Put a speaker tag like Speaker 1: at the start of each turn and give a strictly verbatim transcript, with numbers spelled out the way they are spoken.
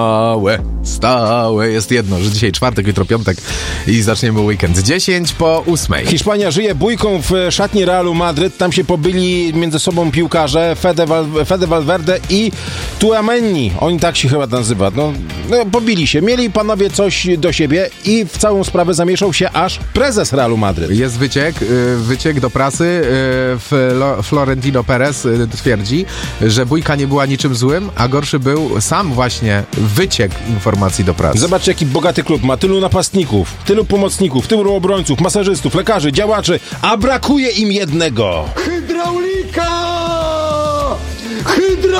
Speaker 1: Stałe, stałe jest jedno, że dzisiaj czwartek, jutro piątek i zaczniemy weekend. dziesięć po ósmej.
Speaker 2: Hiszpania żyje bójką w szatni Realu Madryt. Tam się pobyli między sobą piłkarze Fede, Val, Fede Valverde i Tchouaméni. Oni tak się chyba nazywa. No, no, pobili się. Mieli panowie coś do siebie i w całą sprawę zamieszał się aż prezes Realu Madryt.
Speaker 1: Jest wyciek, wyciek do prasy. Florentino Perez twierdzi, że bójka nie była niczym złym, a gorszy był sam właśnie wyciek informacji do prasy.
Speaker 2: Zobaczcie, jaki bogaty klub ma. Tylu napastników, tylu pomocników, tylu obrońców, masażystów, lekarzy, działaczy, a brakuje im jednego.
Speaker 3: Hydraulika! Hydraulika!